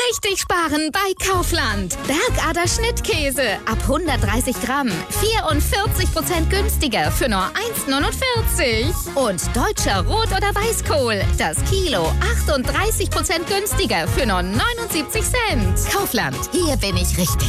richtig sparen bei Kaufland. Bergader Schnittkäse ab 130 Gramm. 44% günstiger für nur 1,49. Und deutscher Rot- oder Weißkohl. Das Kilo 38% günstiger für nur 79 Cent. Kaufland, hier bin ich richtig.